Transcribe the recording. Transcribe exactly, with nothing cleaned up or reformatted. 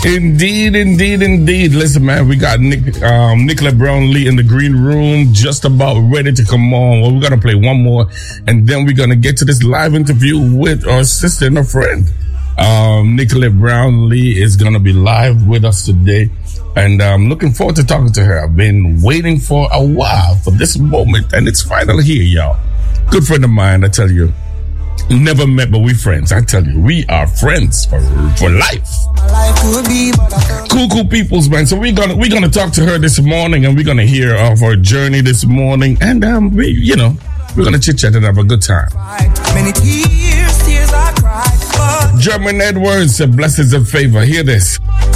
Indeed, indeed, indeed. Listen, man, we got Nick, um, Nicola Brownlee in the green room, just about ready to come on. Well, we're going to play one more, and then we're going to get to this live interview with our sister and a friend. Um, Nicola Brownlee is going to be live with us today, and I'm looking forward to talking to her. I've been waiting for a while for this moment, and it's finally here, y'all. Good friend of mine, I tell you. Never met, but we friends. I tell you, we are friends for for life. Cool, cool peoples, man. So we're gonna we're gonna talk to her this morning, and we're gonna hear of her journey this morning, and um, we, you know, we're gonna chit chat and have a good time. Many tears, tears I cried. German Edwards, blessings and favor. Hear this.